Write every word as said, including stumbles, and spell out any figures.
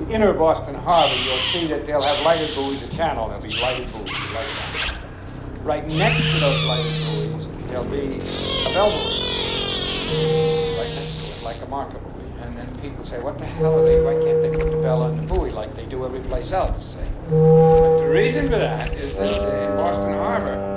the inner Boston Harbor, you'll see that they'll have lighted buoys, the channel, there'll be lighted buoys, lights on. Right next to those lighted buoys, there'll be a bell buoy. Right next to it, like a marker buoy. And then people say, what the hell are they, why can't they put the bell on the buoy like they do every place else? Say. But the reason for that is that in Boston Harbor,